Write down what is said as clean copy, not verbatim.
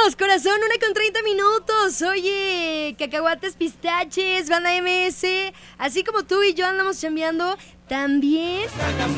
corazón, 1:30. Oye, cacahuates, pistaches, banda MS. Así como tú y yo andamos chambeando, también